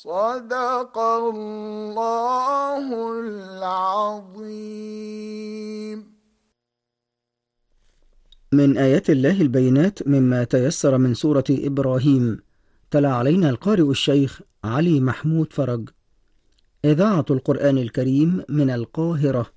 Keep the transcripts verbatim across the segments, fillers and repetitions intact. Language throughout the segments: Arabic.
صدق الله العظيم. من آيات الله البينات مما تيسر من سورة إبراهيم. تلا علينا القارئ الشيخ علي محمود فرج. إذاعة القرآن الكريم من القاهرة.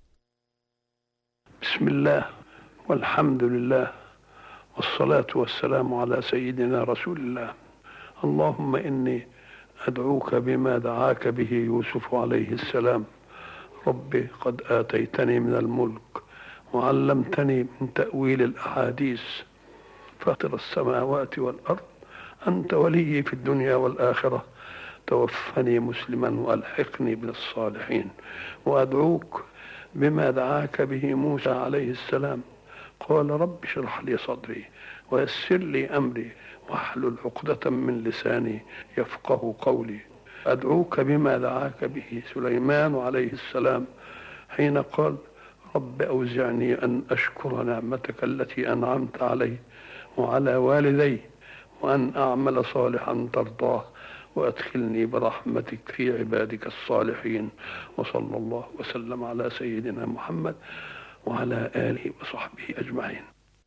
بسم الله والحمد لله والصلاة والسلام على سيدنا رسول الله. اللهم إني أدعوك بما دعاك به يوسف عليه السلام. ربي قد آتيتني من الملك وعلمتني من تأويل الأحاديث، فاطر السماوات والأرض، أنت ولي في الدنيا والآخرة، توفني مسلما وألحقني بالصالحين. وأدعوك بما دعاك به موسى عليه السلام، قال رب اشرح لي صدري ويسر لي أمري واحلل عقدة من لساني يفقه قولي. أدعوك بما دعاك به سليمان عليه السلام حين قال رب أوزعني أن أشكر نعمتك التي أنعمت علي وعلى والدي وأن أعمل صالحا ترضاه وأدخلني برحمتك في عبادك الصالحين. وصلى الله وسلم على سيدنا محمد وعلى آله وصحبه أجمعين.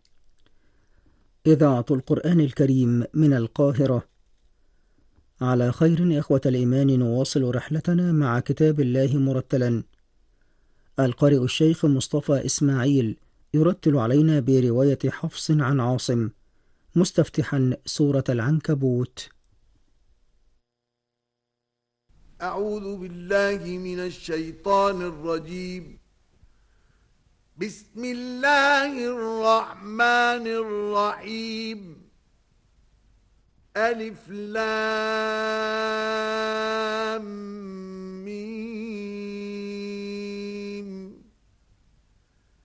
إذاعة القرآن الكريم من القاهرة. على خير يا إخوة الإيمان، نواصل رحلتنا مع كتاب الله مرتلا. القارئ الشيخ مصطفى إسماعيل يرتل علينا برواية حفص عن عاصم، مستفتحا سورة العنكبوت. أعوذ بالله من الشيطان الرجيم. بسم الله الرحمن الرحيم. ألف لام